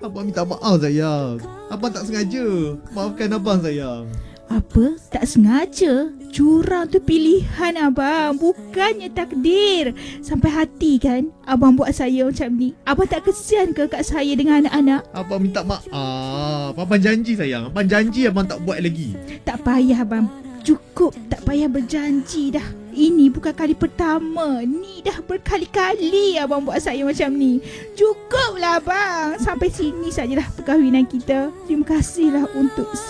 Abang minta maaf sayang. Abang tak sengaja. Maafkan abang sayang. Apa? Tak sengaja? Curang tu pilihan abang, bukannya takdir. Sampai hati kan abang buat saya macam ni. Abang tak kesian ke kat saya dengan anak-anak? Abang minta maaf. Abang janji sayang. Abang janji abang tak buat lagi. Tak payah abang. Cukup, tak payah berjanji dah. Ini bukan kali pertama. Ni dah berkali-kali abang buat saya macam ni. Cukuplah abang. Sampai sini sajalah perkahwinan kita. Terima kasihlah untuk